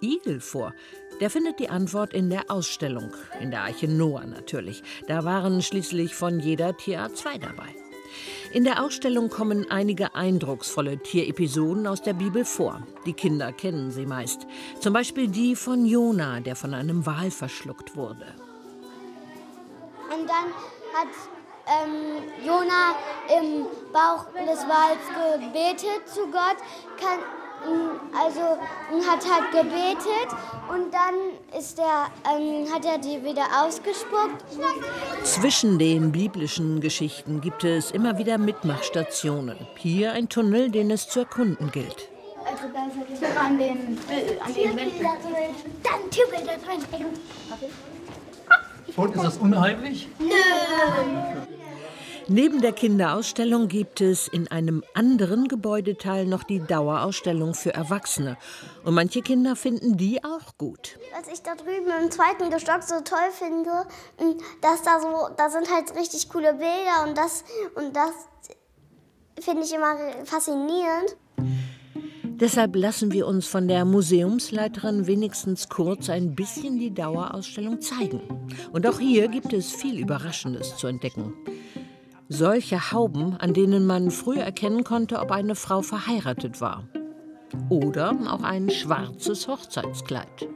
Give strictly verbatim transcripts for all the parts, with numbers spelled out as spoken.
Igel vor? Der findet die Antwort in der Ausstellung, in der Arche Noah natürlich. Da waren schließlich von jeder Tierart zwei dabei. In der Ausstellung kommen einige eindrucksvolle Tierepisoden aus der Bibel vor. Die Kinder kennen sie meist. Zum Beispiel die von Jona, der von einem Wal verschluckt wurde. Und dann hat ähm, Jona im Bauch des Wals gebetet zu Gott, kann, also hat halt gebetet und dann ist der, ähm, hat er die wieder ausgespuckt. Zwischen den biblischen Geschichten gibt es immer wieder Mitmachstationen. Hier ein Tunnel, den es zu erkunden gilt. Also da ist ein Tier an den, äh, an den Wänden. Dann Tübel da drin. Und ist das unheimlich? Nö. Neben der Kinderausstellung gibt es in einem anderen Gebäudeteil noch die Dauerausstellung für Erwachsene. Und manche Kinder finden die auch gut. Was ich da drüben im zweiten Gestock so toll finde, dass da so, da sind halt richtig coole Bilder und das, und das finde ich immer faszinierend. Deshalb lassen wir uns von der Museumsleiterin wenigstens kurz ein bisschen die Dauerausstellung zeigen. Und auch hier gibt es viel Überraschendes zu entdecken. Solche Hauben, an denen man früher erkennen konnte, ob eine Frau verheiratet war. Oder auch ein schwarzes Hochzeitskleid.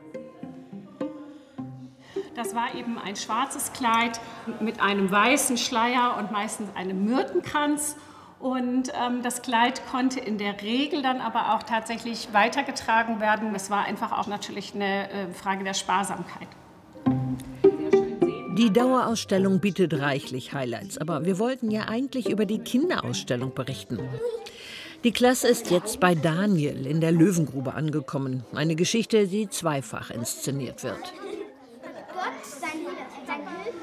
Das war eben ein schwarzes Kleid mit einem weißen Schleier und meistens einem Myrtenkranz. Und ähm, das Kleid konnte in der Regel dann aber auch tatsächlich weitergetragen werden. Es war einfach auch natürlich eine äh, Frage der Sparsamkeit. Die Dauerausstellung bietet reichlich Highlights, aber wir wollten ja eigentlich über die Kinderausstellung berichten. Die Klasse ist jetzt bei Daniel in der Löwengrube angekommen. Eine Geschichte, die zweifach inszeniert wird. Gott, sein, sein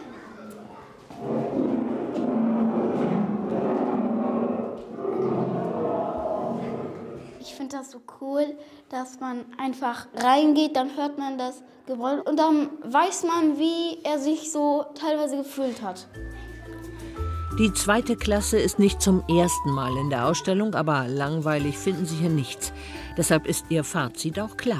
Ich finde das so cool, dass man einfach reingeht, dann hört man das Gebrüll und dann weiß man, wie er sich so teilweise gefühlt hat. Die zweite Klasse ist nicht zum ersten Mal in der Ausstellung, aber langweilig finden sie hier nichts. Deshalb ist ihr Fazit auch klar.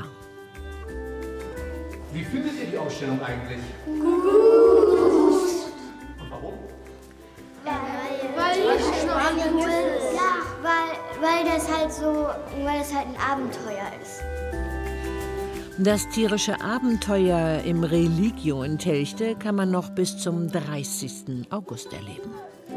Wie findet ihr die Ausstellung eigentlich? Gut. Und warum? Weil, weil ich spannend ist. Ja, weil, weil das halt so, weil das halt ein Abenteuer ist. Das tierische Abenteuer im Religio in Telchte kann man noch bis zum dreißigsten August erleben.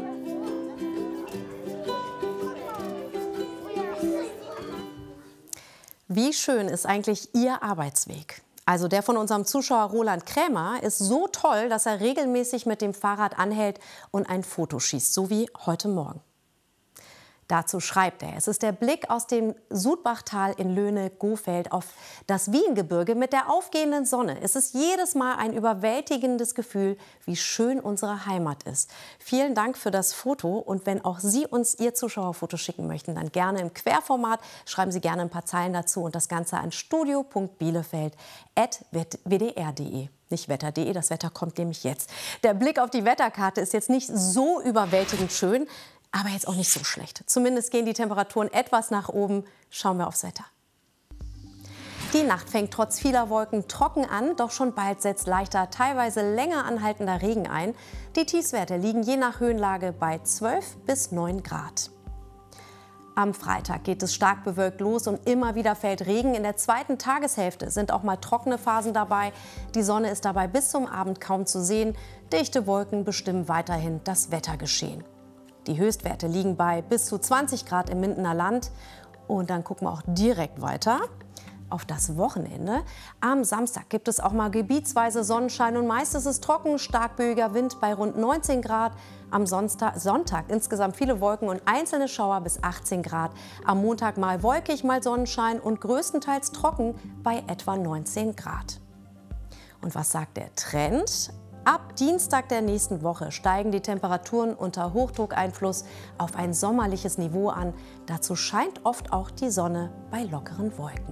Wie schön ist eigentlich Ihr Arbeitsweg? Also der von unserem Zuschauer Roland Krämer ist so toll, dass er regelmäßig mit dem Fahrrad anhält und ein Foto schießt, so wie heute Morgen. Dazu schreibt er, es ist der Blick aus dem Sudbachtal in Löhne-Gohfeld auf das Wiehengebirge mit der aufgehenden Sonne. Es ist jedes Mal ein überwältigendes Gefühl, wie schön unsere Heimat ist. Vielen Dank für das Foto und wenn auch Sie uns Ihr Zuschauerfoto schicken möchten, dann gerne im Querformat, schreiben Sie gerne ein paar Zeilen dazu und das Ganze an studio punkt bielefeld at w d r punkt de. Nicht wetter punkt de, das Wetter kommt nämlich jetzt. Der Blick auf die Wetterkarte ist jetzt nicht so überwältigend schön, aber jetzt auch nicht so schlecht. Zumindest gehen die Temperaturen etwas nach oben. Schauen wir aufs Wetter. Die Nacht fängt trotz vieler Wolken trocken an, doch schon bald setzt leichter, teilweise länger anhaltender Regen ein. Die Tiefstwerte liegen je nach Höhenlage bei zwölf bis neun Grad. Am Freitag geht es stark bewölkt los und immer wieder fällt Regen. In der zweiten Tageshälfte sind auch mal trockene Phasen dabei. Die Sonne ist dabei bis zum Abend kaum zu sehen. Dichte Wolken bestimmen weiterhin das Wettergeschehen. Die Höchstwerte liegen bei bis zu zwanzig Grad im Mindener Land. Und dann gucken wir auch direkt weiter auf das Wochenende. Am Samstag gibt es auch mal gebietsweise Sonnenschein und meist ist es trocken, stark böiger Wind bei rund neunzehn Grad. Am Sonntag, Sonntag insgesamt viele Wolken und einzelne Schauer bis achtzehn Grad. Am Montag mal wolkig, mal Sonnenschein und größtenteils trocken bei etwa neunzehn Grad. Und was sagt der Trend? Ab Dienstag der nächsten Woche steigen die Temperaturen unter Hochdruckeinfluss auf ein sommerliches Niveau an. Dazu scheint oft auch die Sonne bei lockeren Wolken.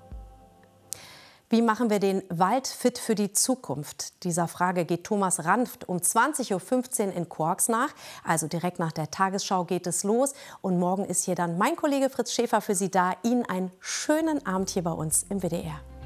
Wie machen wir den Wald fit für die Zukunft? Dieser Frage geht Thomas Ranft um zwanzig Uhr fünfzehn in Quarks nach. Also direkt nach der Tagesschau geht es los. Und morgen ist hier dann mein Kollege Fritz Schäfer für Sie da. Ihnen einen schönen Abend hier bei uns im W D R.